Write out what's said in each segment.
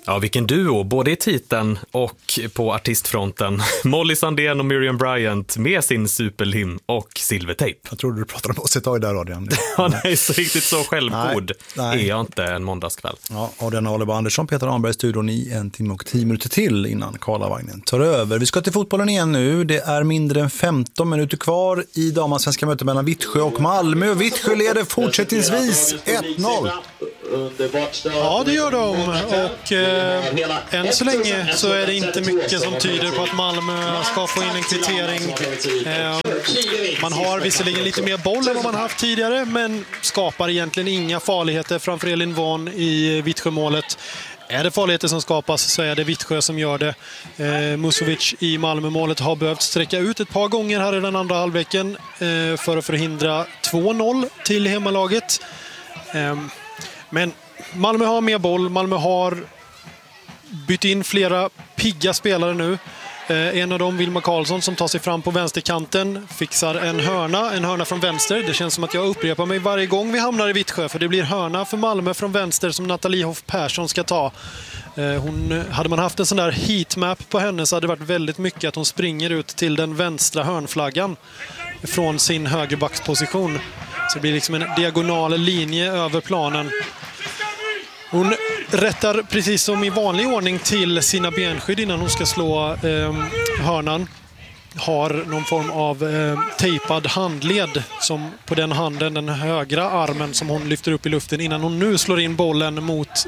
Ja, vilken duo, både i titeln och på artistfronten. Molly Sandén och Miriam Bryant med sin superlim och silvertejp. Jag trodde du pratade om oss ett tag i där, Adrian. Ja, nej, så riktigt så självgod nej. är jag inte en måndagskväll. Ja, Adrian Oliver Andersson, Peter Arnberg i studion i 1 timme och 10 minuter till innan Karlavagnen tar över. Vi ska till fotbollen igen nu. Det är mindre än 15 minuter kvar i damarsvenska mötet mellan Vittsjö och Malmö. Vittsjö leder fortsättningsvis 1-0. Ja, det gör de. Och än så länge så är det inte mycket som tyder på att Malmö ska få in en kvittering. Man har visserligen lite mer boll än vad man haft tidigare, men skapar egentligen inga farligheter framför Elin Von i Vittsjö-målet. Är det farligheter som skapas så är det Vittsjö som gör det. Musovic i Malmö-målet har behövt sträcka ut ett par gånger här i den andra halvleken för att förhindra 2-0 till hemmalaget. Men Malmö har mer boll. Malmö har bytt in flera pigga spelare nu. En av dem, Vilma Karlsson, som tar sig fram på vänsterkanten, fixar en hörna från vänster. Det känns som att jag upprepar mig varje gång vi hamnar i Vittsjö, för det blir hörna för Malmö från vänster som Nathalie Hoff Persson ska ta. Hade man haft en sån där heatmap på henne så hade det varit väldigt mycket att hon springer ut till den vänstra hörnflaggan från sin högerbacksposition. Så det blir liksom en diagonal linje över planen. Hon rättar precis som i vanlig ordning till sina benskydd innan hon ska slå hörnan. Har någon form av tejpad handled som på den handen, den högra armen som hon lyfter upp i luften innan hon nu slår in bollen mot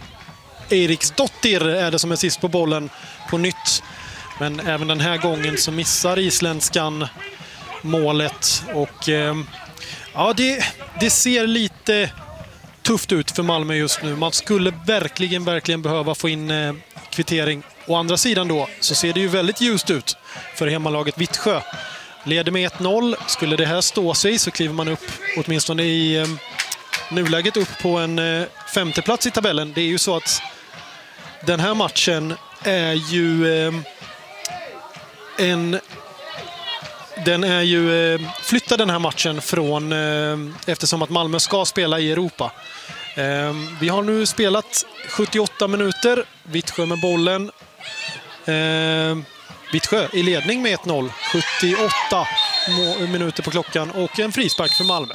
Eriksdottir är det som är sist på bollen på nytt. Men även den här gången så missar isländskan målet och ja, det ser lite tufft ut för Malmö just nu. Man skulle verkligen behöva få in kvittering. Å andra sidan då så ser det ju väldigt ljust ut för hemmalaget Vittsjö. Leder med 1-0. Skulle det här stå sig så kliver man upp åtminstone i nuläget upp på en femte plats i tabellen. Det är ju så att den här matchen är ju flyttad den här matchen från eftersom att Malmö ska spela i Europa. Vi har nu spelat 78 minuter. Vittsjö med bollen. Vittsjö i ledning med 1-0. 78 minuter på klockan och en frispark för Malmö.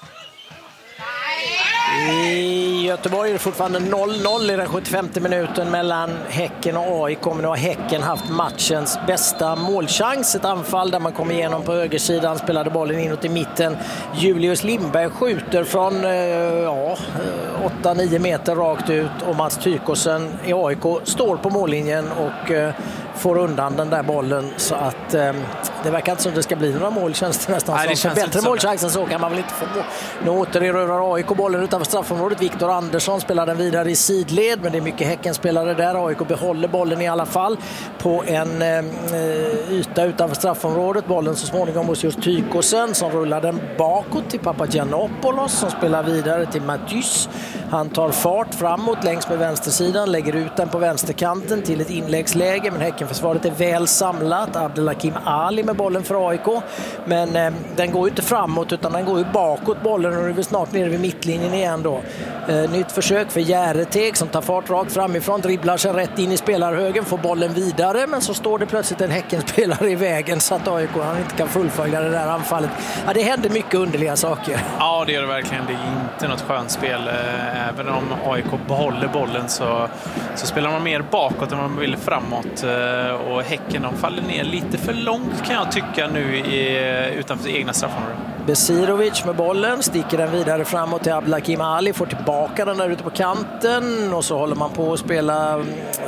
I Göteborg är det fortfarande 0-0 i den 75:e minuten mellan Häcken och AIK. Men nu har Häcken haft matchens bästa målchans. Ett anfall där man kom igenom på högersidan, spelade bollen inåt i mitten. Julius Lindberg skjuter från 8-9 meter rakt ut och Mats Tykosen i AIK står på mållinjen och får undan den där bollen, så att det verkar inte som det ska bli några mål, känns det nästan. Nej, det bättre målchansen så kan man väl inte få. Nu återerövrar AIK bollen utanför straffområdet. Viktor Andersson spelar den vidare i sidled, men det är mycket Häckenspelare där. AIK behåller bollen i alla fall på en yta utanför straffområdet. Bollen så småningom hos just Tykosen som rullar den bakåt till Papagiannopoulos som spelar vidare till Matys. Han tar fart framåt längs med vänstersidan, lägger ut den på vänsterkanten till ett inläggsläge, men Häckenförsvaret är väl samlat. Abdelakim Ali med bollen för AIK, men den går ju inte framåt utan den går ju bakåt bollen och är vi snart nere vid mittlinjen igen då. Nytt försök för Järeteg som tar fart rakt framifrån, dribblar sig rätt in i spelarhögen, får bollen vidare, men så står det plötsligt en Häckenspelare i vägen så att AIK han inte kan fullfölja det där anfallet. Ja, det händer mycket underliga saker. Ja, det gör det verkligen. Det är inte något skönt spel. Även om AIK behåller bollen så spelar man mer bakåt än man vill framåt. Och Häcken de faller ner lite för långt kan jag tycka nu utanför egna straffområden. Besirovic med bollen, sticker den vidare framåt till Abdelakim Ali, får tillbaka den där ute på kanten och så håller man på att spela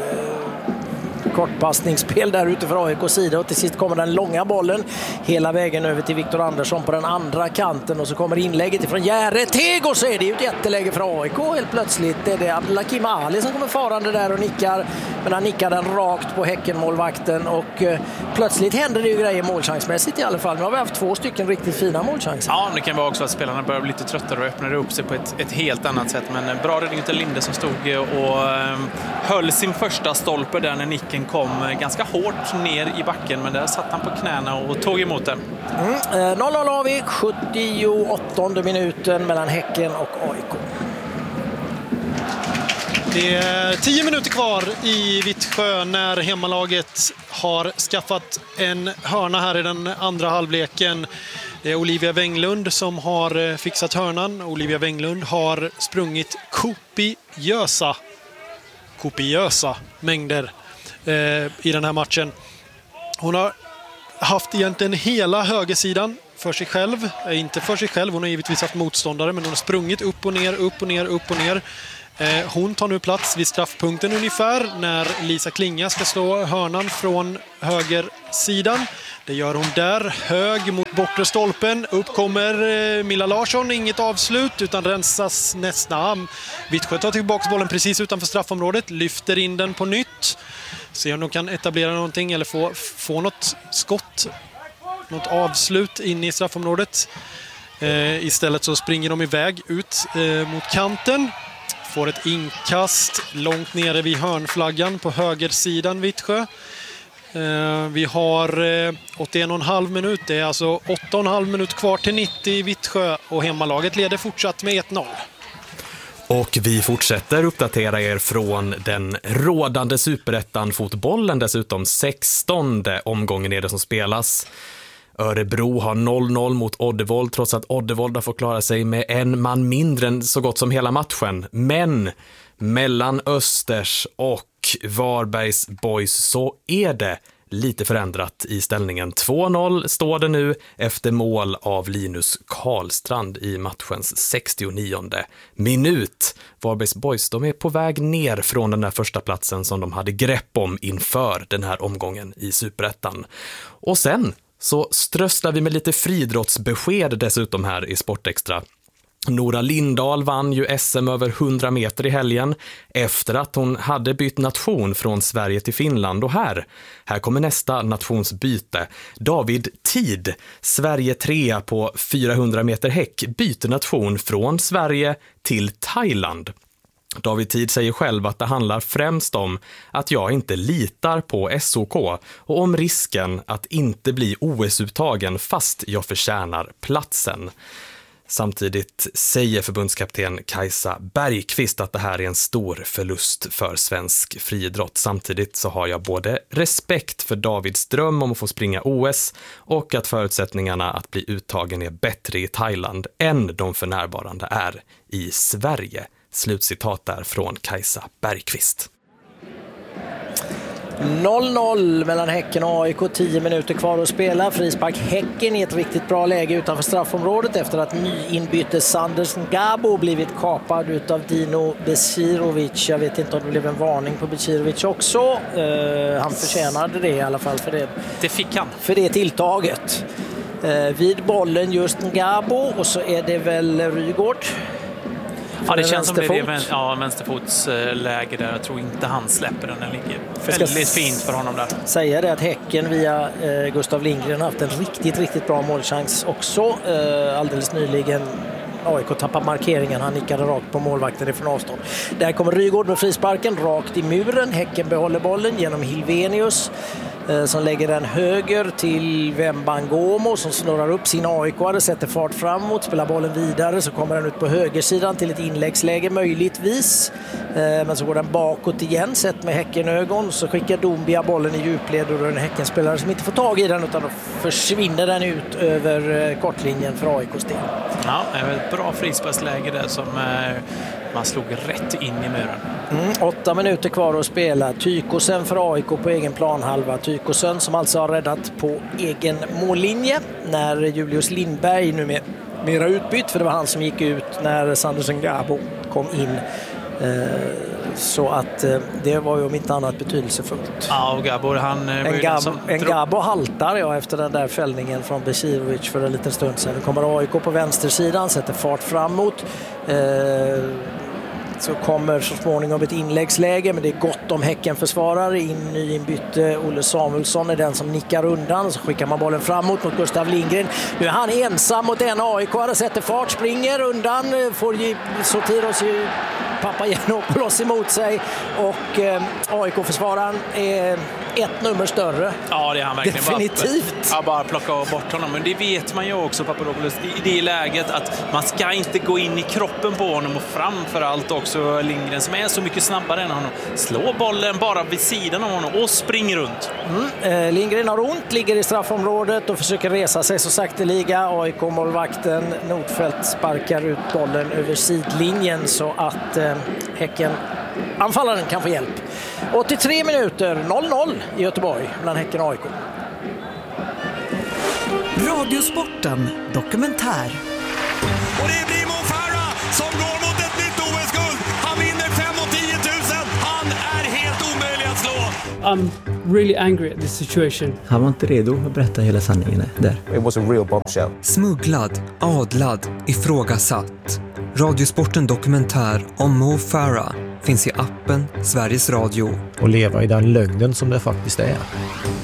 kortpassningsspel där ute för AIKs sida och till sist kommer den långa bollen hela vägen över till Viktor Andersson på den andra kanten och så kommer inlägget ifrån Järeteg och så är det ju ett jätteläge för AIK helt plötsligt. Det är det Abdelakim Ali som kommer farande där och nickar, men han nickar den rakt på Häckenmålvakten och plötsligt händer det ju grejer målchansmässigt i alla fall. Nu har vi haft 2 stycken riktigt fina målchanser. Ja, det kan vara också att spelarna börjar bli lite tröttare och öppnade upp sig på ett helt annat sätt, men bra räddning utav Linde som stod och höll sin första stolpe där när nicken kom ganska hårt ner i backen, men där satt han på knäna och tog emot den. 0-0 har vi, 78:e minuten mellan Häcken och AIK. Det är 10 minuter kvar i Vittsjö när hemmalaget har skaffat en hörna här i den andra halvleken. Det är Olivia Wenglund som har fixat hörnan. Olivia Wenglund har sprungit kopiösa mängder i den här matchen. Hon har haft egentligen hela högersidan för sig själv. Inte för sig själv, hon har givetvis haft motståndare, men hon har sprungit upp och ner, upp och ner, upp och ner. Hon tar nu plats vid straffpunkten ungefär när Lisa Klinga ska slå hörnan från högersidan. Det gör hon där, hög mot bortre stolpen. Upp kommer Milla Larsson, inget avslut utan rensas nästan. Vittsjö tar tillbaka bollen precis utanför straffområdet, lyfter in den på nytt. Se om de kan etablera någonting eller få något skott, något avslut in i straffområdet. Istället så springer de iväg ut mot kanten. Får ett inkast långt nere vid hörnflaggan på högersidan Vittsjö. Vi har 81,5 minut. Det är alltså 8,5 minut kvar till 90 i Vittsjö och hemmalaget leder fortsatt med 1-0. Och vi fortsätter uppdatera er från den rådande superettan-fotbollen dessutom. 16:e omgången är det som spelas. Örebro har 0-0 mot Oddevold trots att Oddevold har fått klara sig med en man mindre än så gott som hela matchen. Men mellan Östers och Varbergs Boys så är det lite förändrat i ställningen. 2-0 står det nu efter mål av Linus Karlstrand i matchens 69:e minut. Varbergs Boys, de är på väg ner från den där första platsen som de hade grepp om inför den här omgången i Superettan. Och sen så strösslar vi med lite friidrottsbesked dessutom här i Sportextra. Nora Lindahl vann ju SM över 100 meter i helgen efter att hon hade bytt nation från Sverige till Finland. Och här kommer nästa nationsbyte. David Tid, Sverige 3 på 400 meter häck, byter nation från Sverige till Thailand. David Tid säger själv att det handlar främst om att jag inte litar på SOK och om risken att inte bli OS-uttagen fast jag förtjänar platsen. Samtidigt säger förbundskapten Kajsa Bergqvist att det här är en stor förlust för svensk friidrott. Samtidigt så har jag både respekt för Davids dröm om att få springa OS och att förutsättningarna att bli uttagen är bättre i Thailand än de för närvarande är i Sverige. Slutcitat där från Kajsa Bergqvist. 0-0 mellan Häcken och AIK, 10 minuter kvar att spela. Frispark Häcken i ett riktigt bra läge utanför straffområdet efter att nyinbytte Sanders Ngabo blivit kapad utav Dino Becirovic. Jag vet inte om det blev en varning på Becirovic också. Han förtjänade det i alla fall för det. Det fick han. För det tilltaget. Vid bollen just Ngabo och så är det väl Rygård. Ja, det känns som det är vänsterfotsläge där. Jag tror inte han släpper den. Den ligger väldigt fint för honom där. Säger det att Häcken via Gustav Lindgren har haft en riktigt bra målchans också. Alldeles nyligen AIK tappar markeringen. Han nickade rakt på målvakten ifrån avstånd. Där kommer Rygård med frisparken rakt i muren. Häcken behåller bollen genom Hilvenius som lägger den höger till Wembangomo som snurrar upp sin AIK-are, sätter fart framåt, spelar bollen vidare, så kommer den ut på högersidan till ett inläggsläge möjligtvis, men så går den bakåt igen sett med Häckenögon, så skickar Dombia bollen i djupled och då är en Häckenspelare som inte får tag i den utan då försvinner den ut över kortlinjen för AIKs del. Ja, det är ett bra frisparksläge där som man slog rätt in i muren. 8 minuter kvar att spela. Tykosen för AIK på egen planhalva. Tykosen som alltså har räddat på egen mållinje när Julius Lindberg nu med mera utbytt, för det var han som gick ut när Sanders Ngabo kom in. Så att det var ju om inte annat betydelsefullt. Ja, och Gabo, Ngabo haltar efter den där fällningen från Becirovic för en liten stund sedan. Nu kommer AIK på vänstersidan, sätter fart framåt. Så kommer så småningom ett inläggsläge, men det är gott om Häckenförsvarare. Nyinbytte Olle Samuelsson är den som nickar undan, så skickar man bollen framåt mot Gustav Lindgren. Nu är han ensam mot en AIK, sätter fart, springer undan, får Sotiros Papagiannopoulos emot sig och AIK-försvararen är ett nummer större. Ja, det är han verkligen. Definitivt. Bara plocka bort honom. Men det vet man ju också, Papadopoulos, i det läget att man ska inte gå in i kroppen på honom och framförallt också Lindgren som är så mycket snabbare än honom. Slå bollen bara vid sidan av honom och spring runt. Lindgren har ont, ligger i straffområdet och försöker resa sig så sakteliga. AIK-målvakten Nordfeldt sparkar ut bollen över sidlinjen så att Häcken, anfallaren, kan få hjälp. 83 minuter, 0-0 i Göteborg mellan Häcken och AIK. Radiosporten dokumentär. Och det blir Mo Farah som går mot ett nytt OS-guld. Han vinner 5 och 10 000. Han är helt omöjlig att slå. I'm really angry at this situation. Han var inte redo att berätta hela sanningen där. It was a real bombshell. Smugglad, adlad, ifrågasatt. Radiosporten dokumentär om Mo Farah finns i appen Sveriges Radio. Och leva i den lögnen som det faktiskt är.